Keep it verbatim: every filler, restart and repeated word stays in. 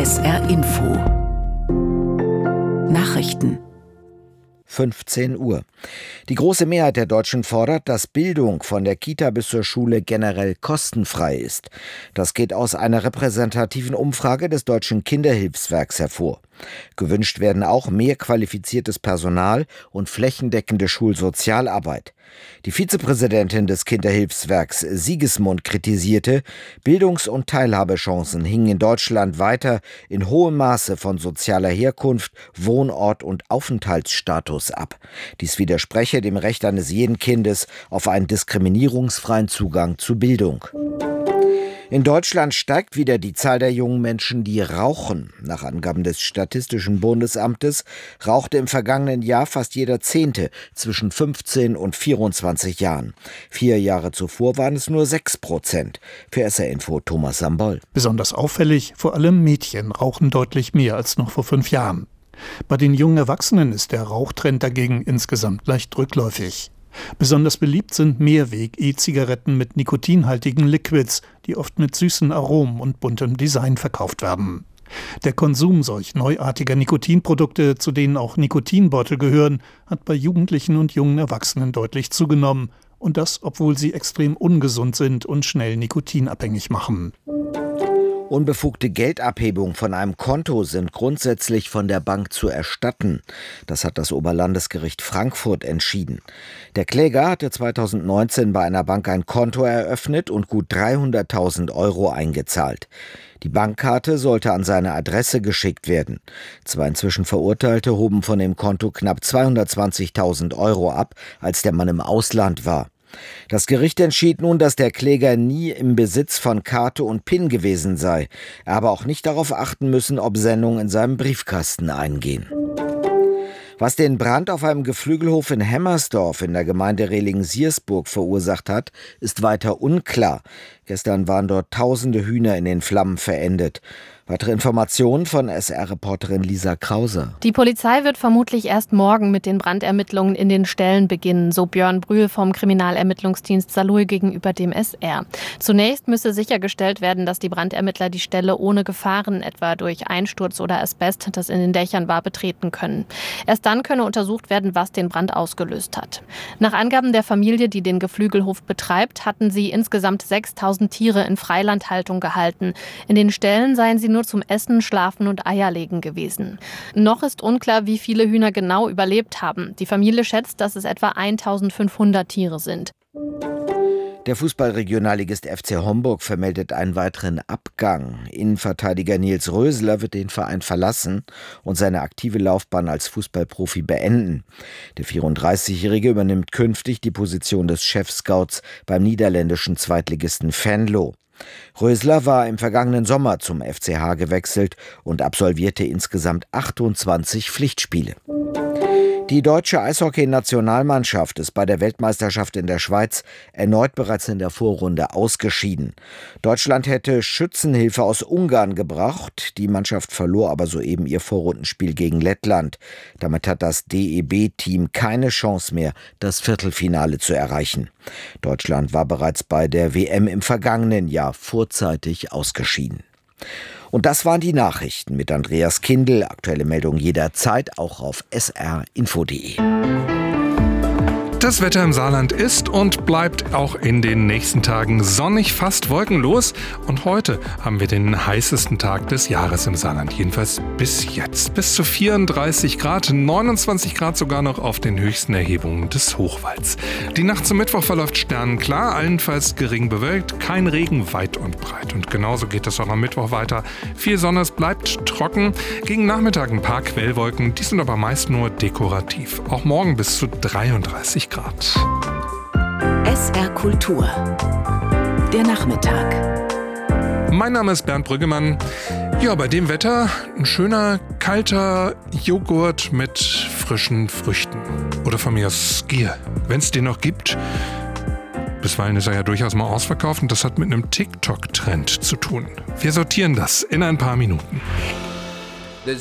S R Info Nachrichten fünfzehn Uhr. Die große Mehrheit der Deutschen fordert, dass Bildung von der Kita bis zur Schule generell kostenfrei ist. Das geht aus einer repräsentativen Umfrage des Deutschen Kinderhilfswerks hervor. Gewünscht werden auch mehr qualifiziertes Personal und flächendeckende Schulsozialarbeit. Die Vizepräsidentin des Kinderhilfswerks Siegesmund kritisierte, Bildungs- und Teilhabechancen hingen in Deutschland weiter in hohem Maße von sozialer Herkunft, Wohnort und Aufenthaltsstatus ab. Dies widerspreche dem Recht eines jeden Kindes auf einen diskriminierungsfreien Zugang zu Bildung. In Deutschland steigt wieder die Zahl der jungen Menschen, die rauchen. Nach Angaben des Statistischen Bundesamtes rauchte im vergangenen Jahr fast jeder Zehnte zwischen fünfzehn und vierundzwanzig Jahren. Vier Jahre zuvor waren es nur sechs Prozent. Für S R Info Thomas Sambol. Besonders auffällig, vor allem Mädchen rauchen deutlich mehr als noch vor fünf Jahren. Bei den jungen Erwachsenen ist der Rauchtrend dagegen insgesamt leicht rückläufig. Besonders beliebt sind Mehrweg-E-Zigaretten mit nikotinhaltigen Liquids, die oft mit süßen Aromen und buntem Design verkauft werden. Der Konsum solch neuartiger Nikotinprodukte, zu denen auch Nikotinbeutel gehören, hat bei Jugendlichen und jungen Erwachsenen deutlich zugenommen. Und das, obwohl sie extrem ungesund sind und schnell nikotinabhängig machen. Unbefugte Geldabhebungen von einem Konto sind grundsätzlich von der Bank zu erstatten. Das hat das Oberlandesgericht Frankfurt entschieden. Der Kläger hatte zweitausendneunzehn bei einer Bank ein Konto eröffnet und gut dreihunderttausend Euro eingezahlt. Die Bankkarte sollte an seine Adresse geschickt werden. Zwei inzwischen Verurteilte hoben von dem Konto knapp zweihundertzwanzigtausend Euro ab, als der Mann im Ausland war. Das Gericht entschied nun, dass der Kläger nie im Besitz von Karte und PIN gewesen sei, er aber auch nicht darauf achten müssen, ob Sendungen in seinem Briefkasten eingehen. Was den Brand auf einem Geflügelhof in Hemmersdorf in der Gemeinde Rehlingen-Siersburg verursacht hat, ist weiter unklar. Gestern waren dort tausende Hühner in den Flammen verendet. Weitere Informationen von S R-Reporterin Lisa Krause. Die Polizei wird vermutlich erst morgen mit den Brandermittlungen in den Ställen beginnen, so Björn Brühl vom Kriminalermittlungsdienst Saarlouis gegenüber dem S R. Zunächst müsse sichergestellt werden, dass die Brandermittler die Stelle ohne Gefahren, etwa durch Einsturz oder Asbest, das in den Dächern war, betreten können. Erst dann könne untersucht werden, was den Brand ausgelöst hat. Nach Angaben der Familie, die den Geflügelhof betreibt, hatten sie insgesamt sechstausend Tiere in Freilandhaltung gehalten. In den Ställen seien sie nur zum Essen, Schlafen und Eierlegen gewesen. Noch ist unklar, wie viele Hühner genau überlebt haben. Die Familie schätzt, dass es etwa eintausendfünfhundert Tiere sind. Der Fußballregionalligist F C Homburg vermeldet einen weiteren Abgang. Innenverteidiger Nils Rösler wird den Verein verlassen und seine aktive Laufbahn als Fußballprofi beenden. Der vierunddreißigjährige übernimmt künftig die Position des Chefscouts beim niederländischen Zweitligisten Venlo. Rösler war im vergangenen Sommer zum F C H gewechselt und absolvierte insgesamt achtundzwanzig Pflichtspiele. Die deutsche Eishockey-Nationalmannschaft ist bei der Weltmeisterschaft in der Schweiz erneut bereits in der Vorrunde ausgeschieden. Deutschland hätte Schützenhilfe aus Ungarn gebraucht. Die Mannschaft verlor aber soeben ihr Vorrundenspiel gegen Lettland. Damit hat das D E B-Team keine Chance mehr, das Viertelfinale zu erreichen. Deutschland war bereits bei der W M im vergangenen Jahr vorzeitig ausgeschieden. Und das waren die Nachrichten mit Andreas Kindl. Aktuelle Meldungen jederzeit auch auf s r info punkt d e. Das Wetter im Saarland ist und bleibt auch in den nächsten Tagen sonnig, fast wolkenlos. Und heute haben wir den heißesten Tag des Jahres im Saarland, jedenfalls bis jetzt. Bis zu vierunddreißig Grad, neunundzwanzig Grad sogar noch auf den höchsten Erhebungen des Hochwalds. Die Nacht zum Mittwoch verläuft sternenklar, allenfalls gering bewölkt, kein Regen weit und breit. Und genauso geht es auch am Mittwoch weiter. Viel Sonne, es bleibt trocken. Gegen Nachmittag ein paar Quellwolken, die sind aber meist nur dekorativ. Auch morgen bis zu dreiunddreißig Grad. S R Kultur. Der Nachmittag. Mein Name ist Bernd Brüggemann. Ja, bei dem Wetter ein schöner, kalter Joghurt mit frischen Früchten. Oder von mir aus Skier, wenn es den noch gibt. Bisweilen ist er ja durchaus mal ausverkauft und das hat mit einem TikTok-Trend zu tun. Wir sortieren das in ein paar Minuten.